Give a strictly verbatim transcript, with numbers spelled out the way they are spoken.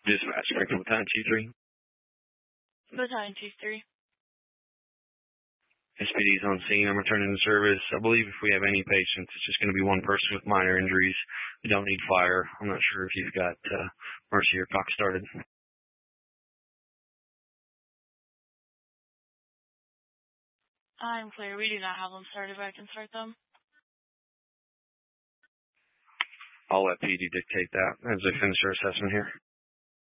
Dispatch, Franklin Battalion two three. Battalion two three. S P D's on scene. I'm returning to service. I believe if we have any patients, it's just going to be one person with minor injuries. We don't need fire. I'm not sure if you've got uh, Mercy or Cox started. I'm clear. We do not have them started, but I can start them. I'll let P D dictate that as they finish their assessment here.